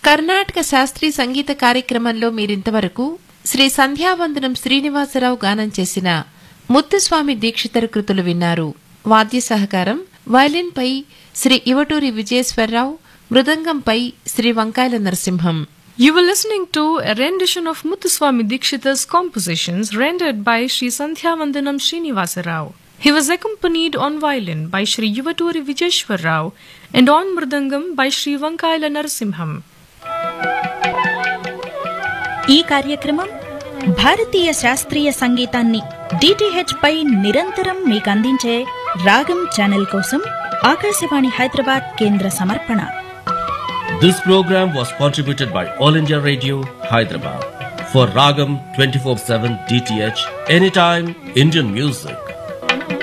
కర్ణాటక శాస్త్రీయ సంగీత కార్యక్రమంలో మీరింతవరకు శ్రీ సంధ్యావందనం శ్రీనివాసరావు గానం చేసిన ముత్తుస్వామి దీక్షితర్ కృతులు విన్నారు. వాద్య సహకారం వయలిన్పై శ్రీ ఇవటూరి విజయేశ్వరరావు, మృదంగంపై శ్రీ వంకాయల Narasimham. You were listening to a rendition of Muthuswami Dikshitar's compositions rendered by Sri Sandhyavandanam Srinivasa Rao. He was accompanied on violin by Sri Yuvaturi Vijayeshwar Rao and on mridangam by Sri Vankaila Narasimham. ఈ కార్యక్రమం భారతీయ శాస్త్రీయ సంగీతాన్ని DTH పై నిరంతరం మీకు అందించే రాగం channel కోసం ఆకాశవాణి హైదరాబాద్ కేంద్ర సమర్పణ. This program was contributed by All India Radio, Hyderabad. For Ragam 24/7 DTH, anytime Indian music.